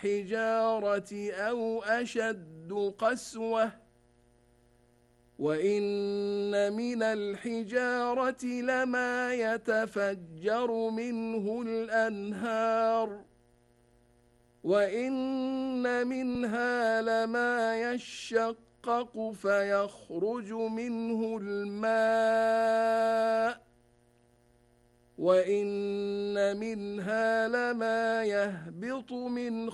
الحجارة أو أشد قسوة وإن من الحجارة لما يتفجر منه الأنهار وإن منها لما يشقق فيخرج منه الماء وإن منها لما يهبط من